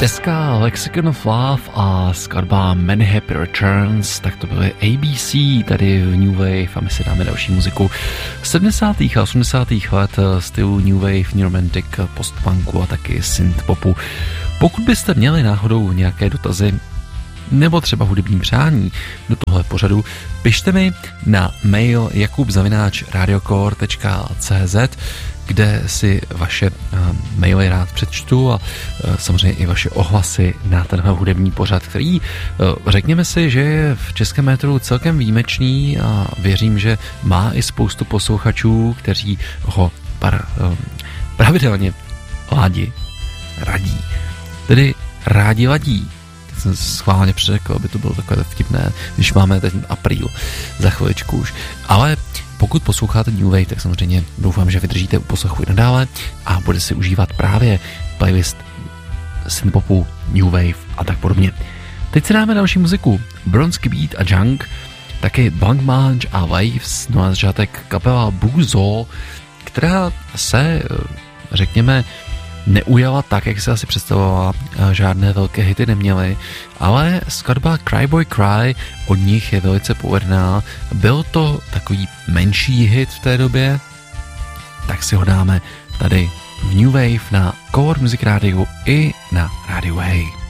Deska Lexicon of Love a skladba Many Happy Returns, tak to byly ABC tady v New Wave a my si dáme další muziku 70. a 80. let stylu New Wave, New Romantic, postpunku a taky synthpopu. Pokud byste měli náhodou nějaké dotazy nebo třeba hudební přání do tohle pořadu, pište mi na mail jakub@radiocore.cz, kde si vaše maily rád přečtu a samozřejmě i vaše ohlasy na tenhle hudební pořad, který řekněme si, že je v českém metru celkem výjimečný a věřím, že má i spoustu posluchačů, kteří ho pravidelně rádi ladí. Teď jsem schválně přeřekl, aby to bylo takové vtipné, když máme ten apríl za chviličku už. Ale pokud posloucháte New Wave, tak samozřejmě doufám, že vydržíte u poslechu i nadále a bude si užívat právě playlist synthpopu, New Wave a tak podobně. Teď si dáme další muziku. Bronský Beat a Junk, taky Blancmange a Waves, no a začátek kapela Buzo, která se, řekněme, neujala tak, jak se asi představovala, žádné velké hity neměly, ale skladba Cry Boy Cry od nich je velice povedená. Byl to takový menší hit v té době, tak si ho dáme tady v New Wave na Core Music Radio i na Radio Hey.